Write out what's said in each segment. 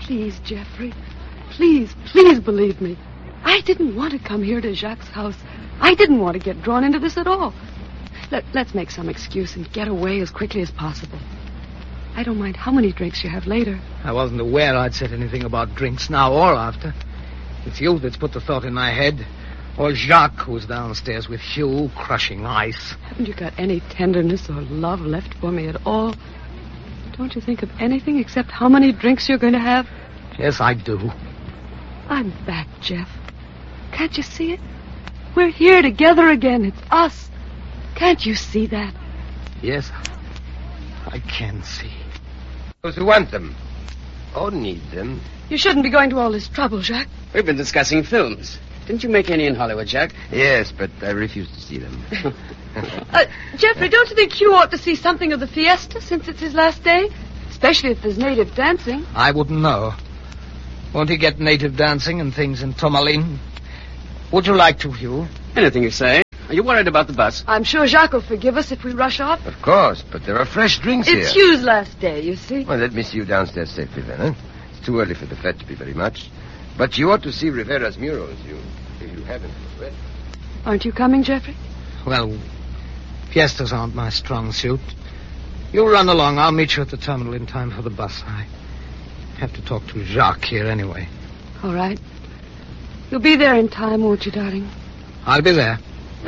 Please, Jeffrey. Please believe me. I didn't want to come here to Jacques' house. I didn't want to get drawn into this at all. Let's make some excuse and get away as quickly as possible. I don't mind how many drinks you have later. I wasn't aware I'd said anything about drinks now or after. It's you that's put the thought in my head. Or Jacques, who's downstairs with Hugh, crushing ice. Haven't you got any tenderness or love left for me at all? Don't you think of anything except how many drinks you're going to have? Yes, I do. I'm back, Jeff. Can't you see it? We're here together again. It's us. Can't you see that? Yes, I can see. Those who want them or need them. You shouldn't be going to all this trouble, Jacques. We've been discussing films. Didn't you make any in Hollywood, Jack? Yes, but I refuse to see them. Jeffrey, don't you think Hugh ought to see something of the fiesta since it's his last day? Especially if there's native dancing. I wouldn't know. Won't he get native dancing and things in Tourmaline? Would you like to, Hugh? Anything you say. Are you worried about the bus? I'm sure Jacques will forgive us if we rush off. Of course, but there are fresh drinks here. It's Hugh's last day, you see. Well, let me see you downstairs safely then, huh? It's too early for the fete to be very much. But you ought to see Rivera's murals, if you haven't already. Aren't you coming, Jeffrey? Well, fiestas aren't my strong suit. You run along. I'll meet you at the terminal in time for the bus. I have to talk to Jacques here anyway. All right. You'll be there in time, won't you, darling? I'll be there.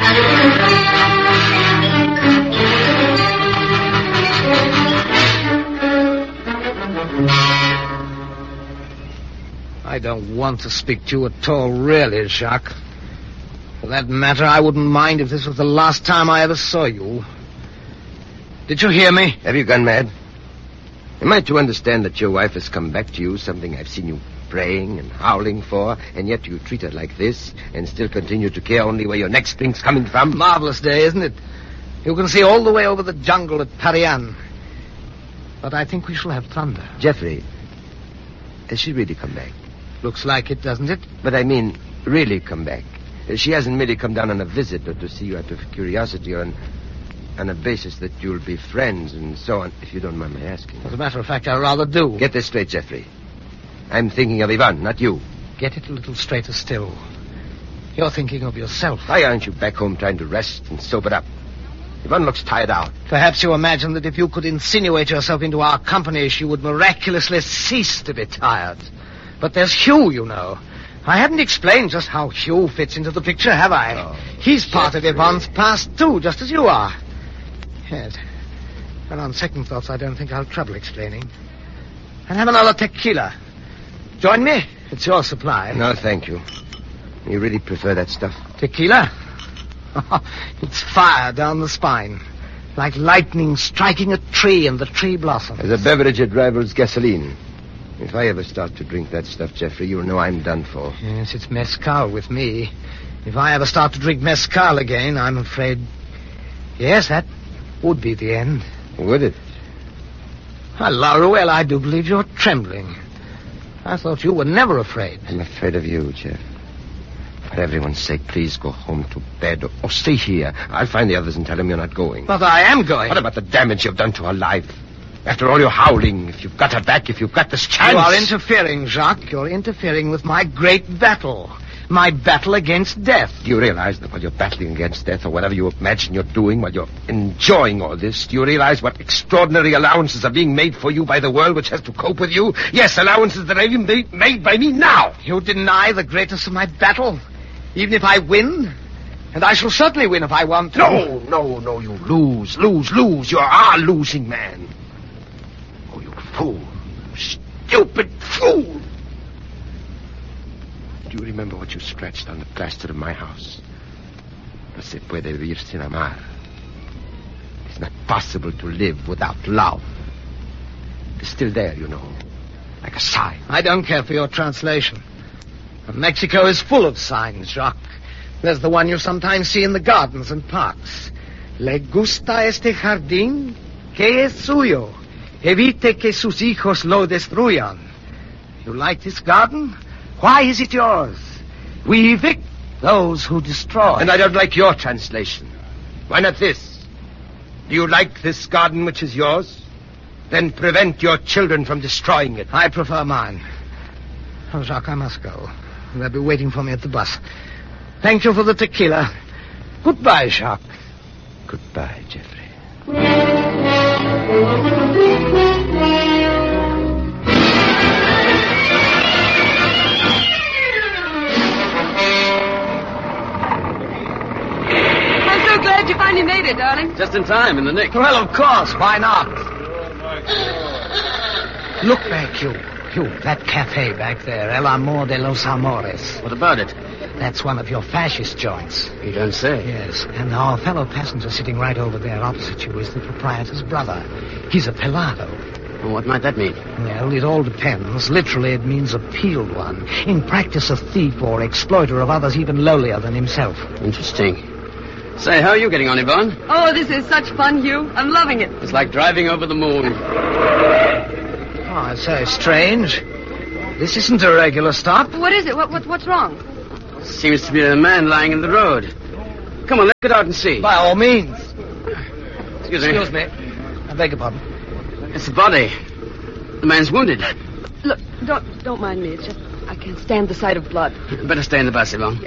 I don't want to speak to you at all, really, Jacques. For that matter, I wouldn't mind if this was the last time I ever saw you. Did you hear me? Have you gone mad? Am I to understand that your wife has come back to you, something I've seen you praying and howling for, and yet you treat her like this and still continue to care only where your next drink's coming from? Marvelous day, isn't it? You can see all the way over the jungle at Parian. But I think we shall have thunder. Jeffrey, has she really come back? Looks like it, doesn't it? But I mean, really come back. She hasn't merely come down on a visit or to see you out of curiosity or on a basis that you'll be friends and so on, if you don't mind my asking. As a matter of fact, I rather do. Get this straight, Jeffrey. I'm thinking of Ivan, not you. Get it a little straighter still. You're thinking of yourself. Why aren't you back home trying to rest and sober up? Ivan looks tired out. Perhaps you imagine that if you could insinuate yourself into our company, she would miraculously cease to be tired. But there's Hugh, you know. I haven't explained just how Hugh fits into the picture, have I? Oh, He's part of Ivan's past, too, just as you are. Yes. Well, on second thoughts, I don't think I'll trouble explaining. I'll have another tequila. Join me? It's your supply. No, thank you. You really prefer that stuff? Tequila? It's fire down the spine. Like lightning striking a tree and the tree blossoms. As a beverage, it rivals gasoline. If I ever start to drink that stuff, Jeffrey, you'll know I'm done for. Yes, it's mezcal with me. If I ever start to drink mezcal again, I'm afraid... Yes, that would be the end. Would it? Well, Laruelle, I do believe you're trembling. I thought you were never afraid. I'm afraid of you, Jeff. For everyone's sake, please go home to bed or stay here. I'll find the others and tell them you're not going. But I am going. What about the damage you've done to her life? After all your howling, if you've got her back, if you've got this chance... You are interfering, Jacques. You're interfering with my great battle. My battle against death. Do you realize that while you're battling against death, or whatever you imagine you're doing, while you're enjoying all this, do you realize what extraordinary allowances are being made for you by the world which has to cope with you? Yes, allowances that are even made by me now. You deny the greatness of my battle, even if I win? And I shall certainly win if I want to. No, you lose. You are a losing man. Oh, you fool. Stupid fool. Do you remember what you scratched on the plaster of my house? No se puede vivir sin amar. It's not possible to live without love. It's still there, you know, like a sign. I don't care for your translation. Mexico is full of signs, Jacques. There's the one you sometimes see in the gardens and parks. Le gusta este jardín, que es suyo. Evite que sus hijos lo destruyan. You like this garden? Why is it yours? We evict those who destroy. And I don't like your translation. Why not this? Do you like this garden which is yours? Then prevent your children from destroying it. I prefer mine. Oh, Jacques, I must go. They'll be waiting for me at the bus. Thank you for the tequila. Goodbye, Jacques. Goodbye, Jeffrey. I'm so glad you finally made it, darling. Just in time, in the nick. Well, of course. Why not? Look back, you. That cafe back there, El Amor de los Amores. What about it? That's one of your fascist joints. You don't say. Yes, and our fellow passenger sitting right over there opposite you is the proprietor's brother. He's a pelado. Well, what might that mean? Well, it all depends. Literally, it means a peeled one. In practice, a thief or exploiter of others even lowlier than himself. Interesting. Say, how are you getting on, Yvonne? Oh, this is such fun, Hugh. I'm loving it. It's like driving over the moon. Oh, it's so strange. This isn't a regular stop. What is it? What's wrong? Seems to be a man lying in the road. Come on, let's get out and see. By all means. Excuse me. I beg your pardon. It's the body. The man's wounded. Look, don't mind me. It's just I can't stand the sight of blood. Better stay in the bus, Yvonne.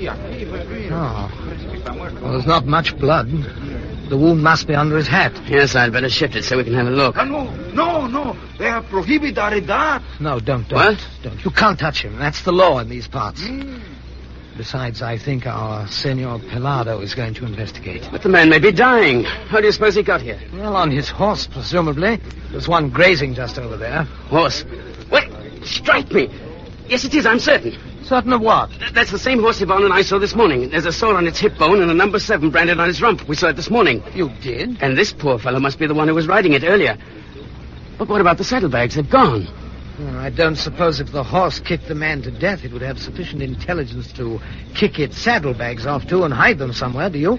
Oh. Well, there's not much blood. The wound must be under his hat. Yes, I'd better shift it so we can have a look. No. They are prohibited that. No, don't. What? Don't. You can't touch him. That's the law in these parts. Besides, I think our Senor Pelado is going to investigate. But the man may be dying. How do you suppose he got here? Well, on his horse, presumably. There's one grazing just over there. Horse. Wait, strike me. Yes, it is, I'm certain. Certain of what? That's the same horse Yvonne and I saw this morning. There's a sore on its hip bone and a number 7 branded on its rump. We saw it this morning. You did? And this poor fellow must be the one who was riding it earlier. But what about the saddlebags? They're gone. Well, I don't suppose if the horse kicked the man to death, it would have sufficient intelligence to kick its saddlebags off, too, and hide them somewhere, do you?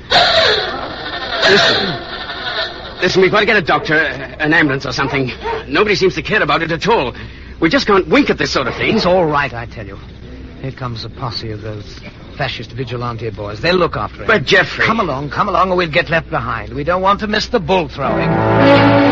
Listen, we've got to get a doctor, an ambulance or something. Nobody seems to care about it at all. We just can't wink at this sort of thing. It's all right, I tell you. Here comes a posse of those fascist vigilante boys. They'll look after him. But, Jeffrey... Come along, or we'll get left behind. We don't want to miss the bull throwing.